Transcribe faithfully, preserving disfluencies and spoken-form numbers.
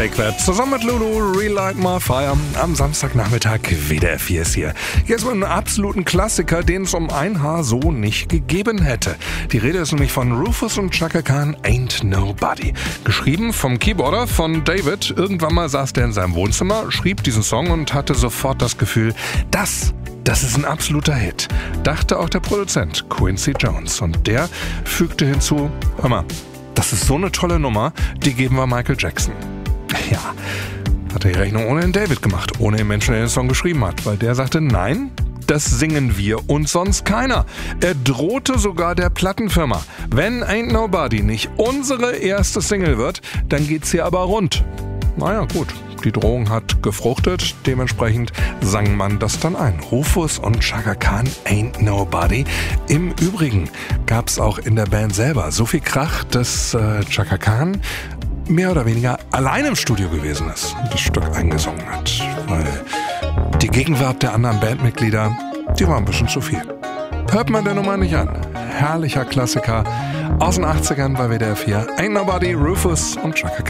Take That. Zusammen mit Lulu, Relight My Fire. Am Samstagnachmittag W D R vier ist hier. Jetzt mal einen absoluten Klassiker, den es um ein Haar so nicht gegeben hätte. Die Rede ist nämlich von Rufus und Chaka Khan, Ain't Nobody. Geschrieben vom Keyboarder von David. Irgendwann mal saß der in seinem Wohnzimmer, schrieb diesen Song und hatte sofort das Gefühl, das Das ist ein absoluter Hit, dachte auch der Produzent Quincy Jones. Und der fügte hinzu, hör mal, das ist so eine tolle Nummer, die geben wir Michael Jackson. Ja, hat er die Rechnung ohne den David gemacht, ohne den Menschen, der den Song geschrieben hat, weil der sagte, nein, das singen wir und sonst keiner. Er drohte sogar der Plattenfirma, wenn Ain't Nobody nicht unsere erste Single wird, dann geht's hier aber rund. Naja, gut. Die Drohung hat gefruchtet, dementsprechend sang man das dann ein. Rufus und Chaka Khan, Ain't Nobody. Im Übrigen gab es auch in der Band selber so viel Krach, dass äh, Chaka Khan mehr oder weniger allein im Studio gewesen ist und das Stück eingesungen hat. Weil die Gegenwart der anderen Bandmitglieder, die war ein bisschen zu viel. Hört man der Nummer nicht an. Herrlicher Klassiker aus den achtzigern bei W D R vier. Ain't Nobody, Rufus und Chaka Khan.